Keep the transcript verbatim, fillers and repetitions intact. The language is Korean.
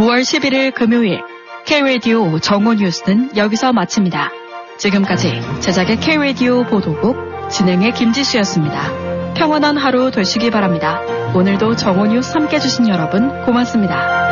구월 십일일 금요일 K-라디오 정오 뉴스는 여기서 마칩니다. 지금까지 제작의 K-라디오 보도국, 진행의 김지수였습니다. 평온한 하루 되시기 바랍니다. 오늘도 정오 뉴스 함께 해주신 여러분 고맙습니다.